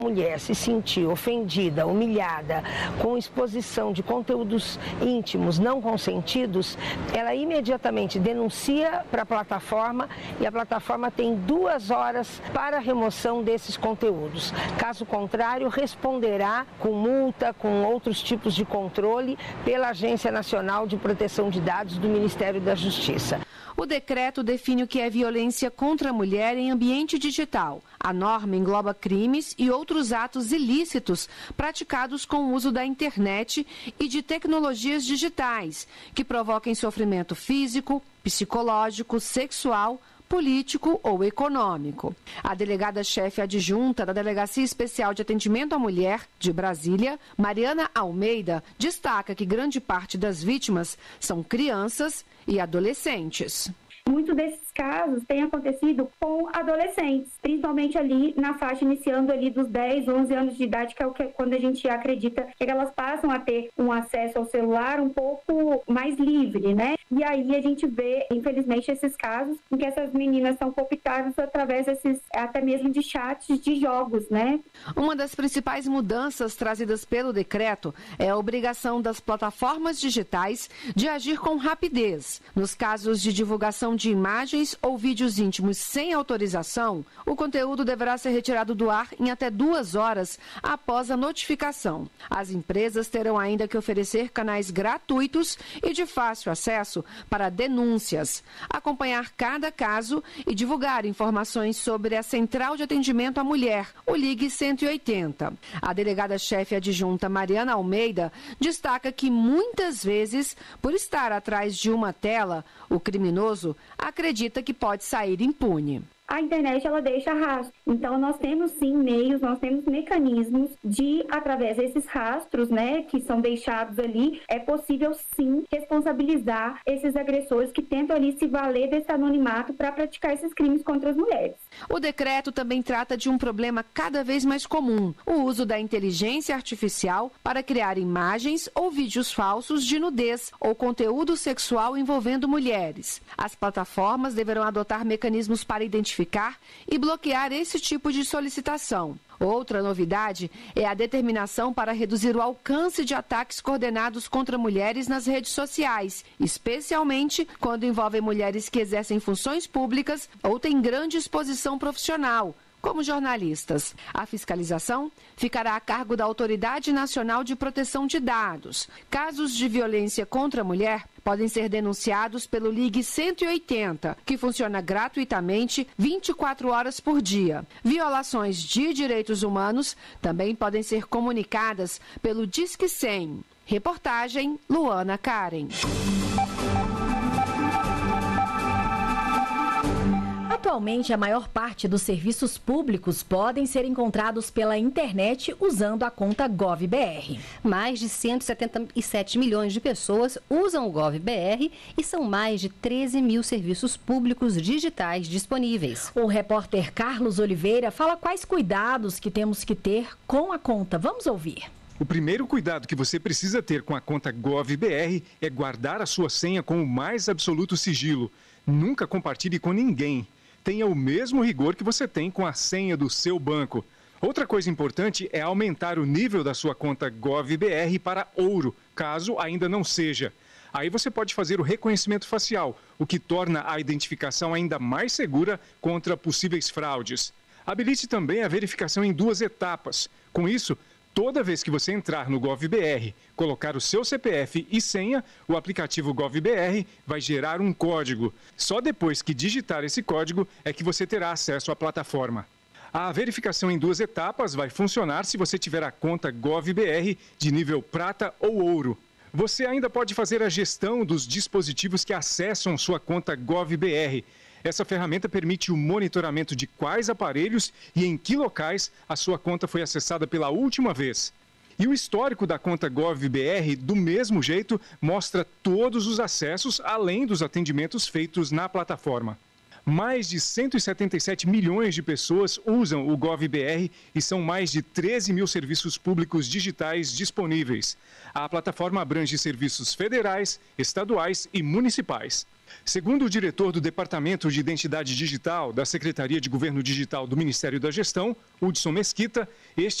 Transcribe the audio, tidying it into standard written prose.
Mulher se sentir ofendida, humilhada, com exposição de conteúdos íntimos não consentidos, ela imediatamente denuncia para a plataforma e a plataforma tem 2 horas para a remoção desses conteúdos. Caso contrário, responderá com multa, com outros tipos de controle pela Agência Nacional de Proteção de Dados do Ministério da Justiça. O decreto define o que é violência contra a mulher em ambiente digital. A norma engloba crimes e outros atos ilícitos praticados com o uso da internet e de tecnologias digitais, que provoquem sofrimento físico, psicológico, sexual, político ou econômico. A delegada-chefe adjunta da Delegacia Especial de Atendimento à Mulher, de Brasília, Mariana Almeida, destaca que grande parte das vítimas são crianças e adolescentes. Muitos desses casos têm acontecido com adolescentes, principalmente ali na faixa iniciando ali dos 10, 11 anos de idade, que é quando a gente acredita que elas passam a ter um acesso ao celular um pouco mais livre, né? E aí a gente vê, infelizmente, esses casos em que essas meninas são cooptadas através até mesmo de chats de jogos, né? Uma das principais mudanças trazidas pelo decreto é a obrigação das plataformas digitais de agir com rapidez. Nos casos de divulgação de imagens ou vídeos íntimos sem autorização, o conteúdo deverá ser retirado do ar em até 2 horas após a notificação. As empresas terão ainda que oferecer canais gratuitos e de fácil acesso para denúncias, acompanhar cada caso e divulgar informações sobre a Central de Atendimento à Mulher, o Ligue 180. A delegada-chefe adjunta Mariana Almeida destaca que muitas vezes, por estar atrás de uma tela, o criminoso acredita que pode sair impune. A internet, ela deixa rastro. Então, nós temos sim meios, nós temos mecanismos de, através desses rastros, né, que são deixados ali, é possível sim responsabilizar esses agressores que tentam ali se valer desse anonimato para praticar esses crimes contra as mulheres. O decreto também trata de um problema cada vez mais comum, o uso da inteligência artificial para criar imagens ou vídeos falsos de nudez ou conteúdo sexual envolvendo mulheres. As plataformas deverão adotar mecanismos para identificar e bloquear esse tipo de solicitação. Outra novidade é a determinação para reduzir o alcance de ataques coordenados contra mulheres nas redes sociais, especialmente quando envolvem mulheres que exercem funções públicas ou têm grande exposição profissional, como jornalistas. A fiscalização ficará a cargo da Autoridade Nacional de Proteção de Dados. Casos de violência contra a mulher podem ser denunciados pelo Ligue 180, que funciona gratuitamente 24 horas por dia. Violações de direitos humanos também podem ser comunicadas pelo Disque 100. Reportagem Luana Karen. Atualmente, a maior parte dos serviços públicos podem ser encontrados pela internet usando a conta GovBR. Mais de 177 milhões de pessoas usam o GovBR e são mais de 13 mil serviços públicos digitais disponíveis. O repórter Carlos Oliveira fala quais cuidados que temos que ter com a conta. Vamos ouvir. O primeiro cuidado que você precisa ter com a conta GovBR é guardar a sua senha com o mais absoluto sigilo. Nunca compartilhe com ninguém. Tenha o mesmo rigor que você tem com a senha do seu banco. Outra coisa importante é aumentar o nível da sua conta GovBR para ouro, caso ainda não seja. Aí você pode fazer o reconhecimento facial, o que torna a identificação ainda mais segura contra possíveis fraudes. Habilite também a verificação em 2 etapas. Com isso, toda vez que você entrar no GovBR, colocar o seu CPF e senha, o aplicativo GovBR vai gerar um código. Só depois que digitar esse código é que você terá acesso à plataforma. A verificação em 2 etapas vai funcionar se você tiver a conta GovBR de nível prata ou ouro. Você ainda pode fazer a gestão dos dispositivos que acessam sua conta GovBR. Essa ferramenta permite o monitoramento de quais aparelhos e em que locais a sua conta foi acessada pela última vez. E o histórico da conta GovBR, do mesmo jeito, mostra todos os acessos, além dos atendimentos feitos na plataforma. Mais de 177 milhões de pessoas usam o GovBR e são mais de 13 mil serviços públicos digitais disponíveis. A plataforma abrange serviços federais, estaduais e municipais. Segundo o diretor do Departamento de Identidade Digital da Secretaria de Governo Digital do Ministério da Gestão, Hudson Mesquita, este